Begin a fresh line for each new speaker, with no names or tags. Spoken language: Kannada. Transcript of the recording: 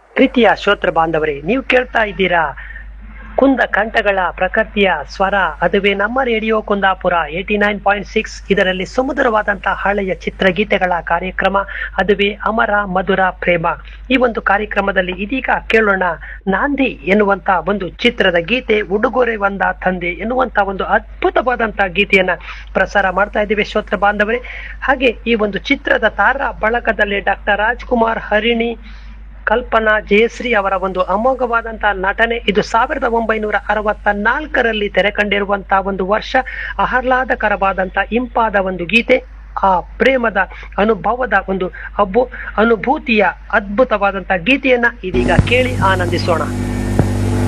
ಪ್ರೀತಿಯ ಶ್ರೋತೃ ಬಾಂಧವರೇ, ನೀವು ಕೇಳ್ತಾ ಇದ್ದೀರಾ ಕುಂದ ಕಂಠಗಳ ಪ್ರಕೃತಿಯ ಸ್ವರ. ಅದುವೇ ನಮ್ಮ ರೇಡಿಯೋ ಕುಂದಾಪುರ 89.6. ಇದರಲ್ಲಿ ಸುಮಧುರವಾದಂತಹ ಹಳೆಯ ಚಿತ್ರಗೀತೆಗಳ ಕಾರ್ಯಕ್ರಮ, ಅದುವೇ ಅಮರ ಮಧುರ ಪ್ರೇಮ. ಈ ಒಂದು ಕಾರ್ಯಕ್ರಮದಲ್ಲಿ ಇದೀಗ ಕೇಳೋಣ ನಾಂದಿ ಎನ್ನುವಂತ ಒಂದು ಚಿತ್ರದ ಗೀತೆ. ಉಡುಗೊರೆ ಒಂದ ತಂದೆ ಎನ್ನುವಂತ ಒಂದು ಅದ್ಭುತವಾದಂತಹ ಗೀತೆಯನ್ನ ಪ್ರಸಾರ ಮಾಡ್ತಾ ಇದ್ದೀವಿ ಶ್ರೋತೃ ಬಾಂಧವರೇ. ಹಾಗೆ ಈ ಒಂದು ಚಿತ್ರದ ತಾರಾ ಬಳಗದಲ್ಲಿ ಡಾಕ್ಟರ್ ರಾಜ್ಕುಮಾರ್, ಹರಿಣಿ, ಕಲ್ಪನಾ, ಜಯಶ್ರೀ ಅವರ ಒಂದು ಅಮೋಘವಾದಂತಹ ನಟನೆ. ಇದು 1964ರಲ್ಲಿ ತೆರೆ ಕಂಡಿರುವಂತಹ ಒಂದು ವರ್ಷ. ಆಹ್ಲಾದಕರವಾದಂತಹ ಇಂಪಾದ ಒಂದು ಗೀತೆ. ಆ ಪ್ರೇಮದ ಅನುಭವದ ಒಂದು ಅನುಭೂತಿಯ ಅದ್ಭುತವಾದಂತಹ ಗೀತೆಯನ್ನ ಇದೀಗ ಕೇಳಿ ಆನಂದಿಸೋಣ.